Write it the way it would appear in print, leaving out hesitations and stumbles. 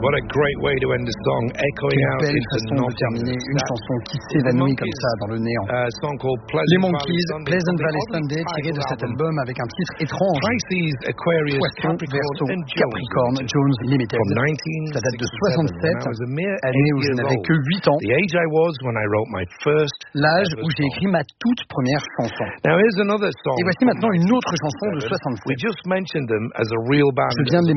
What a great way to end the song, echoing out Quelle into façon de terminer une chanson qui s'évanouit comme ça dans le néant. Song called Les Monkees, Pleasant Valley Sunday, tiré de cet album avec un titre étrange. Pisces, Aquarius, Poisson, Verseau, Capricorne, Jones Limited. Ça date de 67, année où je n'avais que 8 ans. L'âge où j'ai écrit ma toute première chanson. Et voici maintenant une autre chanson de 67. Je viens de les